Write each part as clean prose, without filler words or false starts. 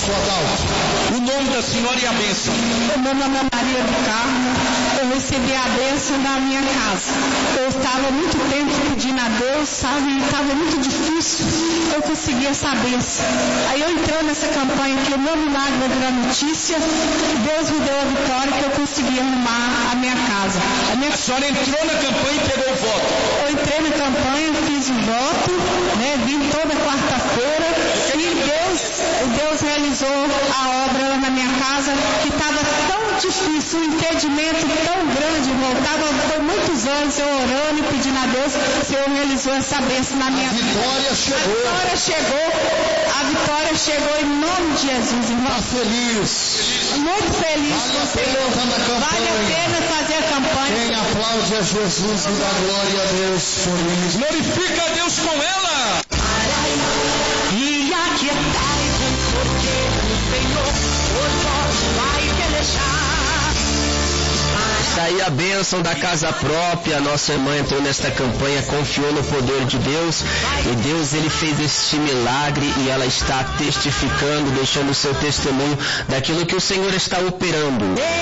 propósito, Adalto? O nome da senhora e a bênção. O meu nome é Maria do Carmo. Eu recebi a bênção da minha casa. Eu estava muito tempo pedindo a Deus, sabe? E estava muito difícil eu conseguir essa bênção. Aí eu entrei nessa campanha aqui, o meu milagre vai virar notícia. Deus me deu a vitória que eu consegui arrumar a minha casa. A senhora entrou na campanha e pegou o voto. Eu entrei na campanha, fiz o voto, né? Vim toda quarta-feira e Deus realizou a obra lá na minha casa, que estava tão difícil, um impedimento tão grande, voltava por muitos anos eu orando e pedindo a Deus, o Senhor realizou essa bênção na minha vida. A vitória chegou em nome de Jesus, irmão. Está feliz? Muito feliz com o Senhor. Vale a pena fazer a campanha. Quem aplaude a Jesus e dá glória a Deus por isso. Glorifica a Deus com ela. E aquietai-vos, porque o Senhor por vós vai pelejar. Está aí a bênção da casa própria. A nossa irmã entrou nesta campanha, confiou no poder de Deus, e Deus ele fez este milagre, e ela está testificando, deixando o seu testemunho daquilo que o Senhor está operando.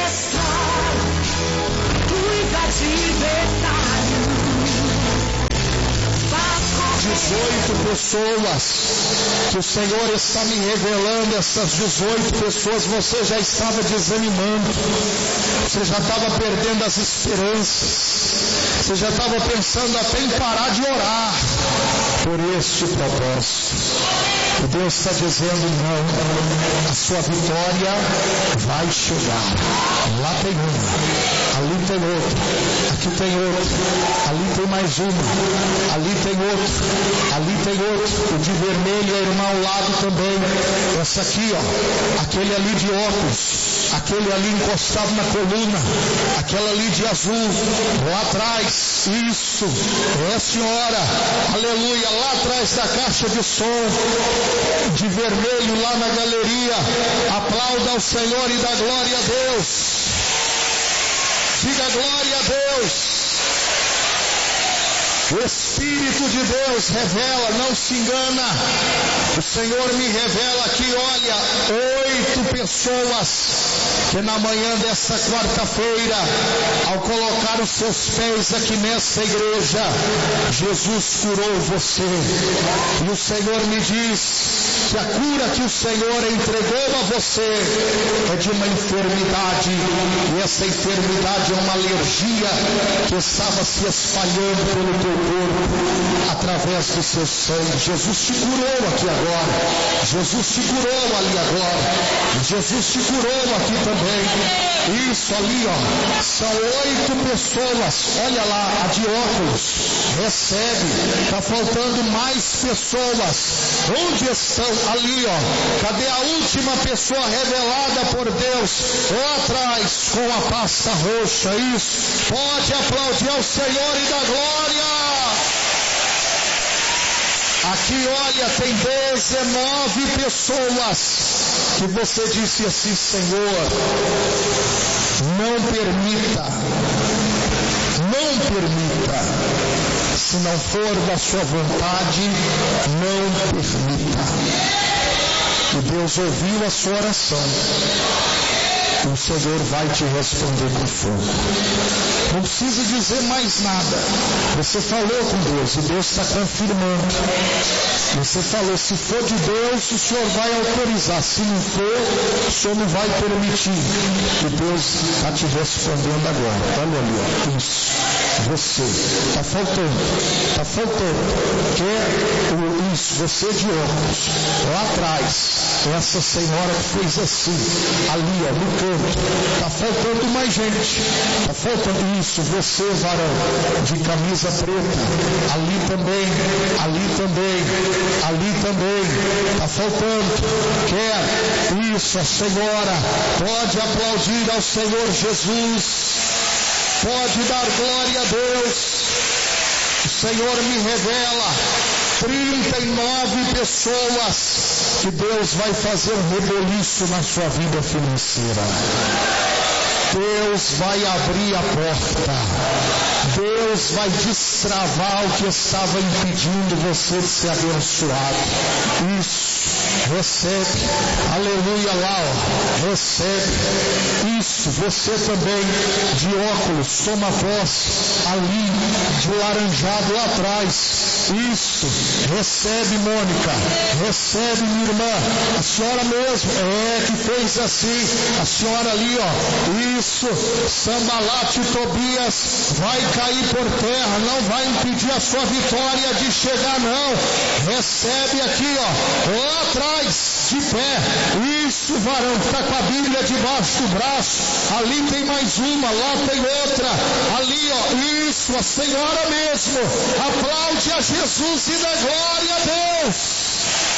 18 pessoas que o Senhor está me revelando. Essas 18 pessoas você já estava desanimando, você já estava perdendo as esperanças, você já estava pensando até em parar de orar por este propósito. E Deus está dizendo: não, a sua vitória vai chegar. Lá tem uma, ali tem outra, aqui tem outra, ali tem mais uma, ali tem outra, ali tem outro. O de vermelho é irmão ao lado também. Essa aqui, ó, aquele ali de óculos, aquele ali encostado na coluna, aquela ali de azul, lá atrás, isso, é a senhora, aleluia, lá atrás da caixa de som, de vermelho lá na galeria. Aplauda ao Senhor e dá glória a Deus. Diga glória a Deus. O Espírito de Deus revela, não se engana. O Senhor me revela aqui, olha, 8 pessoas que na manhã dessa quarta-feira, ao colocar os seus pés aqui nessa igreja, Jesus curou você. E o Senhor me diz que a cura que o Senhor entregou a você é de uma enfermidade, e essa enfermidade é uma alergia que estava se espalhando pelo teu corpo através do seu sangue. Jesus te curou aqui agora, Jesus te curou ali agora, Jesus te curou aqui também. Isso ali, ó, são 8 pessoas. Olha lá, a de óculos recebe. Está faltando mais pessoas. Onde estão? Ali, ó. Cadê a última pessoa revelada por Deus? Lá atrás, com a pasta roxa. Isso. Pode aplaudir ao Senhor e dar glória. Aqui, olha, tem 19 pessoas que você disse assim: Senhor, não permita, se não for da sua vontade, não permita. E Deus ouviu a sua oração. O Senhor vai te responder com fogo. Não precisa dizer mais nada. Você falou com Deus e Deus está confirmando. Você falou: se for de Deus, o Senhor vai autorizar. Se não for, o Senhor não vai permitir. E Deus está te respondendo agora. Olha ali, ó. Isso. Você. Está faltando. Quer isso? Você de óculos. Lá atrás. Essa senhora que fez assim. Ali, ó, no canto. Está faltando mais gente. Está faltando isso. Você, varão, de camisa preta. Ali também. Está faltando. Quer isso, a senhora. Pode aplaudir ao Senhor Jesus. Pode dar glória a Deus. O Senhor me revela 39 pessoas que Deus vai fazer um reboliço na sua vida financeira. Deus vai abrir a porta. Deus vai destravar o que estava impedindo você de ser abençoado. Isso. Recebe. Aleluia lá, ó. Recebe. Isso, você também de óculos, soma a voz ali, de laranjado lá atrás. Isso. Recebe, Mônica. Recebe, minha irmã. A senhora mesmo que fez assim. A senhora ali, ó. Isso. Sambalate Tobias vai cair por terra. Não vai impedir a sua vitória de chegar, não. Recebe aqui, ó. Lá atrás, de pé. Isso, varão que está com a Bíblia debaixo do braço. Ali tem mais uma, lá tem outra. Ali, ó. Isso, a senhora mesmo. Aplaude a Jesus e dá glória a Deus.